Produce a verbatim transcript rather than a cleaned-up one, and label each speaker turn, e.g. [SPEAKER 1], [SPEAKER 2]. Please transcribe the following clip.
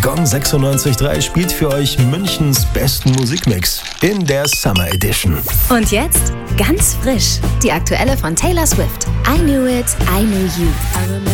[SPEAKER 1] Gong sechsundneunzig Komma drei spielt für euch Münchens besten Musikmix in der Summer Edition.
[SPEAKER 2] Und jetzt ganz frisch die aktuelle von Taylor Swift. I Knew It, I Knew You.